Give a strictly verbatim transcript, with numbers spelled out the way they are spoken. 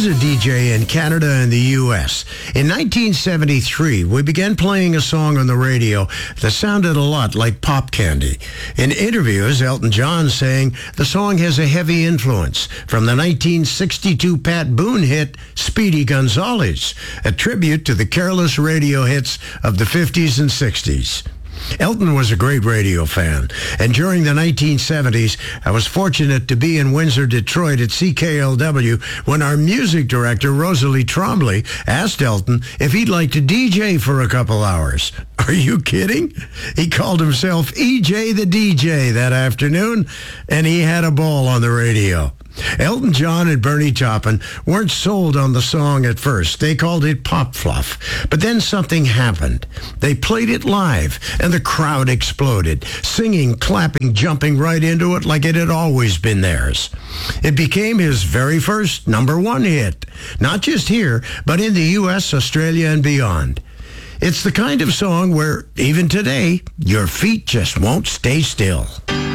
was a D J in Canada and the U S. In nineteen seventy-three, we began playing a song on the radio that sounded a lot like Pop Candy. In interviews, Elton John saying the song has a heavy influence from the nineteen sixty-two Pat Boone hit Speedy Gonzales, a tribute to the careless radio hits of the fifties and sixties. Elton was a great radio fan, and during the nineteen seventies, I was fortunate to be in Windsor, Detroit at C K L W when our music director, Rosalie Trombley, asked Elton if he'd like to D J for a couple hours. Are you kidding? He called himself E J the D J that afternoon, and he had a ball on the radio. Elton John and Bernie Taupin weren't sold on the song at first. They called it pop fluff. But then something happened. They played it live, and the crowd exploded, singing, clapping, jumping right into it like it had always been theirs. It became his very first number one hit, not just here, but in the U S, Australia, and beyond. It's the kind of song where, even today, your feet just won't stay still.